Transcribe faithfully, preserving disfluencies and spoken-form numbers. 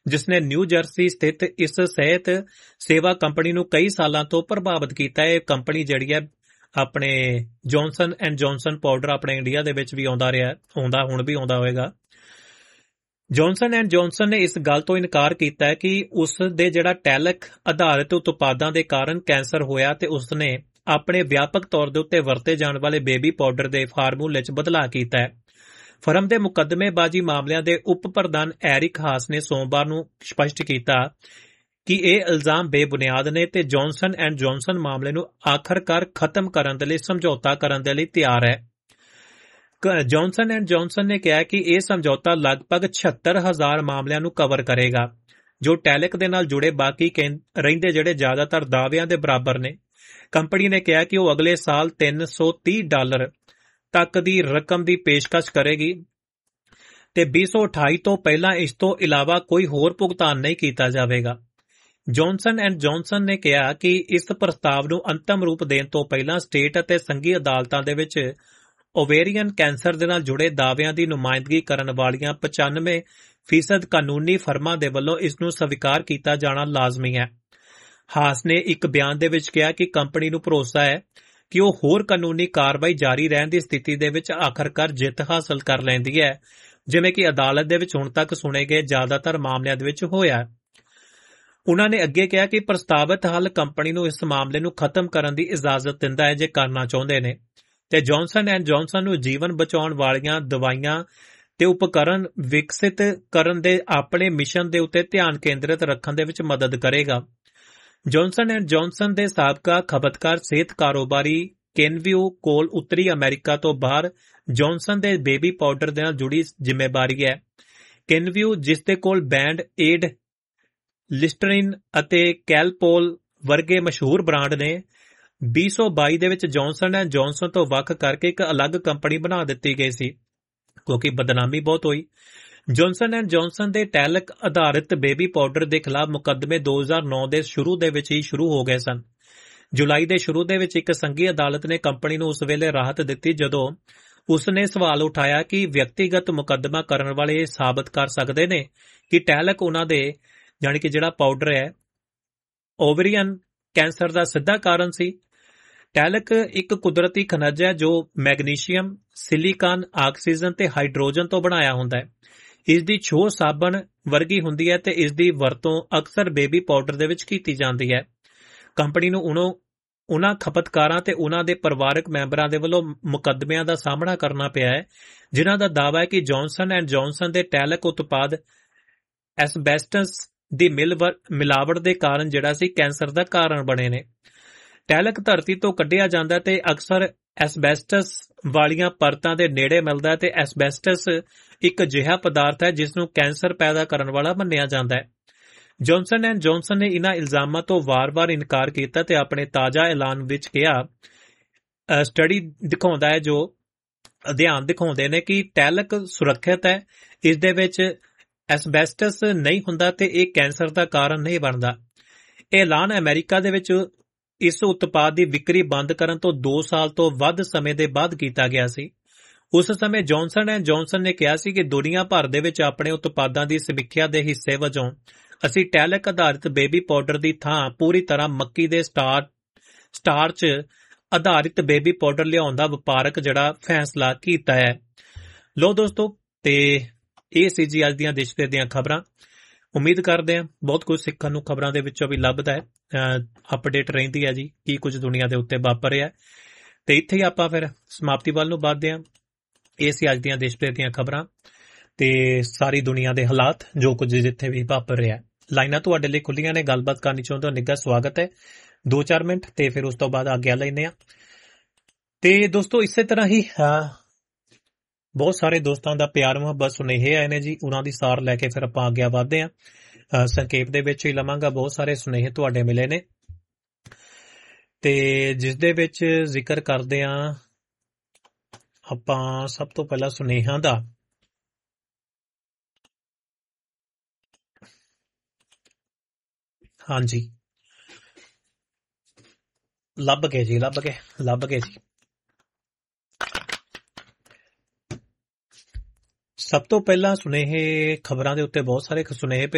जिसने new Jersey स्थित इस सेहत सेवा कंपनी ਨੂੰ ਕਈ ਸਾਲਾਂ ਤੋਂ ਪ੍ਰਭਾਵਿਤ ਕੀਤਾ ਹੈ। ਇਹ ਕੰਪਨੀ ਜਿਹੜੀ ਹੈ ਆਪਣੇ ਜੌਨਸਨ ਐਂਡ ਜੌਨਸਨ ਪਾਊਡਰ ਆਪਣੇ ਇੰਡੀਆ ਦੇ ਵਿੱਚ ਵੀ ਆਉਂਦਾ ਰਿਹਾ, ਆਉਂਦਾ ਹੁਣ ਵੀ ਆਉਂਦਾ ਹੋਵੇਗਾ। ਜੌਨਸਨ ਐਂਡ ਜੌਨਸਨ ਨੇ ਇਸ ਗੱਲ ਤੋਂ ਇਨਕਾਰ ਕੀਤਾ ਹੈ ਕਿ ਉਸ ਦੇ ਜਿਹੜਾ ਟੈਲਕ ਆਧਾਰਿਤ ਉਤਪਾਦਾਂ ਦੇ ਕਾਰਨ ਕੈਂਸਰ ਹੋਇਆ ਤੇ ਉਸ ਨੇ ਆਪਣੇ ਵਿਆਪਕ ਤੌਰ ਦੇ ਉੱਤੇ ਵਰਤੇ ਜਾਣ ਵਾਲੇ ਬੇਬੀ ਪਾਊਡਰ ਦੇ ਫਾਰਮੂਲੇ 'ਚ ਬਦਲਾਅ ਕੀਤਾ ਹੈ। ਫਰਮ ਦੇ ਮੁਕੱਦਮੇਬਾਜ਼ੀ ਮਾਮਲਿਆਂ ਦੇ ਉਪ ਪ੍ਰਧਾਨ ਐਰਿਕ ਹਾਸ ਨੇ ਸੋਮਵਾਰ ਨੂੰ ਸਪਸ਼ਟ ਕੀਤਾ ਕਿ ਇਹ ਇਲਜ਼ਾਮ ਬੇਬੁਨਿਆਦ ਨੇ ਤੇ ਜੌਨਸਨ ਐਂਡ ਜੌਨਸਨ ਮਾਮਲੇ ਨੂੰ ਆਖਰਕਾਰ ਖਤਮ ਕਰਨ ਦੇ ਲਈ ਸਮਝੌਤਾ ਕਰਨ ਦੇ ਲਈ ਤਿਆਰ ਹੈ। ਜੌਨਸਨ ਐਂਡ ਜੌਨਸਨ ਨੇ ਕਿਹਾ ਕਿ ਇਹ ਸਮਝੌਤਾ ਲਗਭਗ ਛਿਅੱਤਰ ਹਜ਼ਾਰ ਮਾਮਲਿਆਂ ਨੂੰ ਕਵਰ ਕਰੇਗਾ ਜੋ ਟੈਲਕ ਦੇ ਨਾਲ ਜੁੜੇ ਬਾਕੀ ਰਹਿੰਦੇ ਜਿਹੜੇ ਜ਼ਿਆਦਾਤਰ ਦਾਅਵਿਆਂ ਦੇ ਬਰਾਬਰ ਨੇ। ਕੰਪਨੀ ਨੇ ਕਿਹਾ ਕਿ ਉਹ ਅਗਲੇ ਸਾਲ ਤਿੰਨ ਸੌ ਤੀਹ ਡਾਲਰ ਤੱਕ ਦੀ ਰਕਮ ਦੀ ਪੇਸ਼ਕਸ਼ ਕਰੇਗੀ ਤੇ ਵੀਹ ਸੌ ਅਠਾਈ ਤੋਂ ਪਹਿਲਾਂ ਇਸ ਤੋਂ ਇਲਾਵਾ ਕੋਈ ਹੋਰ ਭੁਗਤਾਨ ਨਹੀਂ ਕੀਤਾ ਜਾਵੇਗਾ। ਜੌਨਸਨ ਐਂਡ ਜੌਨਸਨ ਨੇ ਕਿਹਾ ਕਿ ਇਸ ਪ੍ਰਸਤਾਵ ਨੂੰ ਅੰਤਮ ਰੂਪ ਦੇਣ ਤੋਂ ਪਹਿਲਾਂ ਸਟੇਟ ਅਤੇ ਸੰਘੀ ਅਦਾਲਤਾਂ ਦੇ ਵਿੱਚ ਓਵੇਰੀਅਨ ਕੈਂਸਰ ਦੇ ਨਾਲ ਜੁੜੇ ਦਾਅਵਿਆਂ ਦੀ ਨੁਮਾਇੰਦਗੀ ਕਰਨ ਵਾਲੀਆਂ ਪਚਾਨਵੇਂ ਫੀਸਦ ਕਾਨੂੰਨੀ ਫਰਮਾਂ ਦੇ ਵੱਲੋਂ ਇਸ ਨੂੰ ਸਵੀਕਾਰ ਕੀਤਾ ਜਾਣਾ ਲਾਜ਼ਮੀ ਹੈ। ਹਾਸ ਨੇ ਇੱਕ ਬਿਆਨ ਦੇ ਵਿੱਚ ਕਿਹਾ ਕਿ ਕੰਪਨੀ ਨੂੰ ਭਰੋਸਾ ਹੈ ਕਿ ਉਹ ਹੋਰ ਕਾਨੂੰਨੀ ਕਾਰਵਾਈ ਜਾਰੀ ਰਹਿਣ ਦੀ ਸਥਿਤੀ ਦੇ ਵਿੱਚ ਆਖਰਕਾਰ ਜਿੱਤ ਹਾਸਲ ਕਰ ਲੈਂਦੀ ਹੈ, ਜਿਵੇਂ ਕਿ ਅਦਾਲਤ ਦੇ ਵਿੱਚ ਹੁਣ ਤੱਕ ਸੁਣੇ ਗਏ ਜ਼ਿਆਦਾਤਰ ਮਾਮਲਿਆਂ ਦੇ ਵਿੱਚ ਹੋਇਆ। ਉਨ੍ਹਾਂ ਨੇ ਅੱਗੇ ਕਿਹਾ ਕਿ ਪ੍ਰਸਤਾਵਿਤ ਹੱਲ ਕੰਪਨੀ ਨੂੰ ਇਸ ਮਾਮਲੇ ਨੂੰ ਖਤਮ ਕਰਨ ਦੀ ਇਜਾਜ਼ਤ ਦਿੰਦਾ ਹੈ ਜੇ ਕਰਨਾ ਚਾਹੁੰਦੇ ਨੇ ਤੇ ਜੌਨਸਨ ਐਂਡ ਜੌਨਸਨ ਨੂੰ ਜੀਵਨ ਬਚਾਉਣ ਵਾਲੀਆਂ ਦਵਾਈਆਂ ਤੇ ਉਪਕਰਨ ਵਿਕਸਿਤ ਕਰਨ ਦੇ ਆਪਣੇ ਮਿਸ਼ਨ ਦੇ ਉੱਤੇ ਧਿਆਨ ਕੇਂਦਰਿਤ ਰੱਖਣ ਦੇ ਵਿੱਚ ਮਦਦ ਕਰੇਗਾ। ਜੌਨਸਨ ਐਂਡ ਜੌਨਸਨ ਦੇ ਸਾਬਕਾ ਖਪਤਕਾਰ ਸਿਹਤ ਕਾਰੋਬਾਰੀ ਕੇਨਵਿਊ ਕੋਲ ਉੱਤਰੀ ਅਮਰੀਕਾ ਤੋਂ ਬਾਹਰ ਜੌਨਸਨ ਦੇ ਬੇਬੀ ਪਾਊਡਰ ਦੇ ਨਾਲ ਜੁੜੀ ਜ਼ਿੰਮੇਵਾਰੀ ਹੈ। ਕੇਨਵਿਊ, ਜਿਸ ਦੇ ਕੋਲ ਬੈਂਡ ਏਡ, ਲਿਸਟਰੀਨ ਅਤੇ ਕੈਲਪੋਲ ਵਰਗੇ ਮਸ਼ਹੂਰ ਬ੍ਰਾਂਡ ਨੇ, ਵੀਹ ਸੌ ਬਾਈ ਦੇ ਵਿੱਚ ਜੌਨਸਨ ਐਂਡ ਜੌਨਸਨ ਤੋਂ ਵੱਖ ਕਰਕੇ ਇੱਕ ਅਲੱਗ ਕੰਪਨੀ ਬਣਾ ਦਿੱਤੀ ਗਈ ਸੀ ਕਿਉਂਕਿ ਬਦਨਾਮੀ ਬਹੁਤ ਹੋਈ। ਜੌਨਸਨ ਐਂਡ ਜੌਨਸਨ ਦੇ ਟੈਲਕ ਆਧਾਰਿਤ ਬੇਬੀ ਪਾਊਡਰ ਦੇ ਖਿਲਾਫ ਮੁਕੱਦਮੇ ਦੋ ਹਜ਼ਾਰ ਨੌ ਦੇ ਸ਼ੁਰੂ ਦੇ ਵਿੱਚ ਹੀ ਸ਼ੁਰੂ ਹੋ ਗਏ ਸਨ। ਜੁਲਾਈ ਦੇ ਸ਼ੁਰੂ ਦੇ ਵਿੱਚ ਇੱਕ ਸੰਘੀ ਅਦਾਲਤ ਨੇ ਕੰਪਨੀ ਨੂੰ ਉਸ ਵੇਲੇ ਰਾਹਤ ਦਿੱਤੀ ਜਦੋਂ ਉਸ ਨੇ ਸਵਾਲ ਉਠਾਇਆ ਕਿ ਵਿਅਕਤੀਗਤ ਮੁਕੱਦਮਾ ਕਰਨ ਵਾਲੇ ਇਹ ਸਾਬਤ ਕਰ ਸਕਦੇ ਨੇ ਕਿ ਟੈਲਕ ਉਹਨਾਂ ਦੇ ਜਾਣੀ ਕਿ ਜਿਹੜਾ ਪਾਊਡਰ ਹੈ ਓਵਰੀਅਨ ਕੈਂਸਰ ਦਾ ਸਿੱਧਾ ਕਾਰਨ ਸੀ। ਟੈਲਕ ਇੱਕ ਕੁਦਰਤੀ ਖਣਿਜ ਹੈ ਜੋ ਮੈਗਨੀਸ਼ੀਅਮ, ਸਿਲੀਕਾਨ, ਆਕਸੀਜਨ ਤੇ ਹਾਈਡਰੋਜਨ ਤੋਂ ਬਣਾਇਆ ਹੁੰਦਾ ਹੈ। ਇਸ ਦੀ ਛੋਹ ਸਾਬਣ ਵਰਗੀ ਹੁੰਦੀ ਹੈ ਤੇ ਇਸ ਦੀ ਵਰਤੋਂ ਅਕਸਰ ਬੇਬੀ ਪਾਊਡਰ ਦੇ ਵਿੱਚ ਕੀਤੀ ਜਾਂਦੀ ਹੈ। ਕੰਪਨੀ ਨੂੰ ਉਨ੍ਹਾਂ ਖਪਤਕਾਰਾਂ ਤੇ ਉਨ੍ਹਾਂ ਦੇ ਪਰਿਵਾਰਕ ਮੈਂਬਰਾਂ ਦੇ ਵੱਲੋਂ ਮੁਕੱਦਮਿਆਂ ਦਾ ਸਾਹਮਣਾ ਕਰਨਾ ਪਿਆ ਹੈ ਜਿਨ੍ਹਾਂ ਦਾ ਦਾਅਵਾ ਹੈ ਕਿ ਜੌਨਸਨ ਐਂਡ ਜੌਨਸਨ ਦੇ ਟੈਲਕ ਉਤਪਾਦ ਐਸਬੈਸਟਸ ਦੀ ਮਿਲਾਵਟ ਦੇ ਕਾਰਨ ਜਿਹੜਾ ਸੀ ਕੈਂਸਰ ਦਾ ਕਾਰਨ ਬਣੇ ਨੇ। ਟੈਲਕ ਧਰਤੀ ਤੋਂ ਕੱਢਿਆ ਜਾਂਦਾ ਤੇ ਅਕਸਰ ਐਸਬੈਸਟਸ ਵਾਲੀਆਂ ਪਰਤਾਂ ਦੇ ਨੇੜੇ ਮਿਲਦਾ ਤੇ ਐਸਬੈਸਟਸ ਇੱਕ ਅਜਿਹਾ ਪਦਾਰਥ ਹੈ ਜਿਸ ਨੂੰ ਕੈਂਸਰ ਪੈਦਾ ਕਰਨ ਵਾਲਾ ਮੰਨਿਆ ਜਾਂਦਾ ਹੈ। ਜੌਨਸਨ ਐਂਡ ਜੌਨਸਨ ਨੇ ਇਨ੍ਹਾਂ ਇਲਜ਼ਾਮਾਂ ਤੋਂ ਵਾਰ-ਵਾਰ ਇਨਕਾਰ ਕੀਤਾ ਤੇ ਆਪਣੇ ਤਾਜ਼ਾ ਐਲਾਨ ਵਿੱਚ ਕਿਹਾ ਸਟੱਡੀ ਦਿਖਾਉਂਦਾ ਹੈ ਜੋ ਅਧਿਐਨ ਦਿਖਾਉਂਦੇ ਨੇ ਕਿ ਟੈਲਕ ਸੁਰੱਖਿਅਤ ਹੈ, ਇਸ ਦੇ ਵਿੱਚ ਐਸਬੈਸਟਸ ਨਹੀਂ ਹੁੰਦਾ ਤੇ ਇਹ ਕੈਂਸਰ ਦਾ ਕਾਰਨ ਨਹੀਂ ਬਣਦਾ। ਇਹ ਐਲਾਨ ਅਮਰੀਕਾ ਦੇ ਵਿੱਚ ਇਸ ਉਤਪਾਦ ਦੀ ਵਿਕਰੀ ਬੰਦ ਕਰਨ ਤੋਂ ਦੋ ਸਾਲ ਤੋਂ ਵੱਧ ਸਮੇਂ ਦੇ ਬਾਅਦ ਕੀਤਾ ਗਿਆ ਸੀ। ਉਸ ਸਮੇਂ ਜੌਨਸਨ ਐਂਡ ਜੌਨਸਨ ਨੇ ਕਿਹਾ ਸੀ ਕਿ ਦੁਨੀਆ ਭਰ ਦੇ ਵਿੱਚ ਆਪਣੇ ਉਤਪਾਦਾਂ ਦੀ ਸਮੀਖਿਆ ਦੇ ਹਿੱਸੇ ਵਜੋਂ ਅਸੀਂ ਟੈਲਕ ਆਧਾਰਿਤ ਬੇਬੀ ਪਾਊਡਰ ਦੀ ਥਾਂ ਪੂਰੀ ਤਰ੍ਹਾਂ ਮੱਕੀ ਦੇ ਸਟਾਰ ਸਟਾਰਚ ਆਧਾਰਿਤ ਬੇਬੀ ਪਾਊਡਰ ਲਿਆਉਣ ਦਾ ਵਪਾਰਕ ਜਿਹੜਾ ਫੈਸਲਾ ਕੀਤਾ ਹੈ। ਲੋ ਦੋਸਤੋ, ਤੇ ਇਹ ਸੀ ਜੀ ਅੱਜ ਦੀਆਂ ਦੇਸ਼ ਦੀਆਂ ਖਬਰਾਂ। ਉਮੀਦ ਕਰਦੇ ਹਾਂ ਬਹੁਤ ਕੁਝ ਸਿੱਖਣ ਨੂੰ ਖਬਰਾਂ ਦੇ ਵਿੱਚੋਂ ਵੀ ਲੱਭਦਾ ਹੈ, ਅਪਡੇਟ ਰਹਿੰਦੀ ਹੈ ਜੀ ਕੀ ਕੁਝ ਦੁਨੀਆ ਦੇ ਉੱਤੇ ਵਾਪਰ ਰਿਹਾ। ਤੇ ਇੱਥੇ ਹੀ ਆਪਾਂ ਫਿਰ ਸਮਾਪਤੀ ਵੱਲ ਨੂੰ ਵੱਧਦੇ ਹਾਂ। ਇਹ ਸੀ ਅੱਜ ਦੀਆਂ ਦੇਸ਼ ਦੀਆਂ ਖਬਰਾਂ ਤੇ ਸਾਰੀ ਦੁਨੀਆ ਦੇ ਹਾਲਾਤ ਜੋ ਕੁਝ ਜਿੱਥੇ ਵੀ ਵਾਪਰ ਰਿਹਾ। ਲਾਈਨਾਂ ਤੁਹਾਡੇ ਲਈ ਖੁੱਲੀਆਂ ਨੇ, ਗੱਲਬਾਤ ਕਰਨੀ ਚਾਹੁੰਦੇ ਹੋ ਨਿੱਘਾ ਸਵਾਗਤ ਹੈ। ਦੋ ਚਾਰ ਮਿੰਟ ਤੇ ਫਿਰ ਉਸ ਤੋਂ ਬਾਅਦ ਆਗਿਆ ਲੈਂਦੇ ਹਾਂ। ਤੇ ਦੋਸਤੋ ਇਸੇ ਤਰ੍ਹਾਂ ਹੀ ਬਹੁਤ ਸਾਰੇ ਦੋਸਤਾਂ ਦਾ ਪਿਆਰ ਮੁਹੱਬਤ ਸੁਨੇਹੇ ਆਏ ਨੇ ਜੀ, ਉਹਨਾਂ ਦੀ ਸਾਰ ਲੈ ਕੇ ਫਿਰ ਆਪਾਂ ਆਗਿਆ ਵੱਧਦੇ ਹਾਂ। ਸੰਖੇਪ ਦੇ ਵਿੱਚ ਹੀ ਲਵਾਂਗਾ, ਬਹੁਤ ਸਾਰੇ ਸੁਨੇਹੇ ਤੁਹਾਡੇ ਮਿਲੇ ਨੇ ਤੇ ਜਿਸ ਦੇ ਵਿੱਚ ਜ਼ਿਕਰ ਕਰਦੇ ਹਾਂ ਆਪਾਂ ਸਭ ਤੋਂ ਪਹਿਲਾਂ ਸੁਨੇਹਿਆਂ ਦਾ। ਹਾਂਜੀ, ਲੱਭ ਗਏ ਜੀ, ਲੱਭ ਗਏ ਲੱਭ ਗਏ ਜੀ। ਸਭ ਤੋਂ ਪਹਿਲਾਂ ਸੁਨੇਹੇ ਖਬਰਾਂ ਦੇ ਉੱਤੇ ਬਹੁਤ ਸਾਰੇ ਸੁਨੇਹੇ